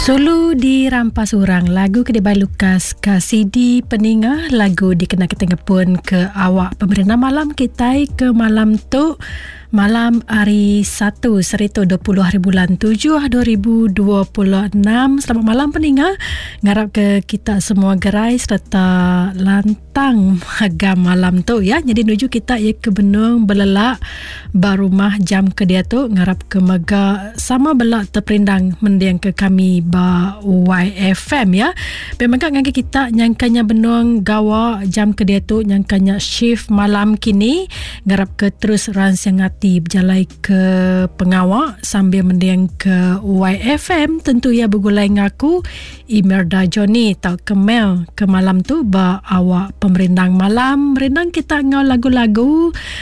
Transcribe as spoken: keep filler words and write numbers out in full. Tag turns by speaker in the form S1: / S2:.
S1: Solo dirampas orang, lagu Kedai Lukas ke C D peningah, lagu dikena ketengah pun ke awak pemerintah malam kita ke malam tu malam hari satu serito dua puluh hari bulan tujuh dua ribu dua puluh enam. Selamat malam peningah, ngarap ke kita semua gerai serta lantang agam malam tu ya. Jadi nuju kita ya ke benung belelak barumah jam ke dia tu ngarap ke mega sama belak terperindang mendiang ke kami ba Y F M ya. Memang ngangge kita nyangkanya benung gawa jam ke dia tu nyangkanya shift malam kini ngarap ke terus ransang berjalai ke pengawak sambil mendiang ke Y F M. Tentu ya bergulai ngaku Imelda Johnny tau kemel ke malam tu ba awak pemerindang malam merindang kita ngau lagu-lagu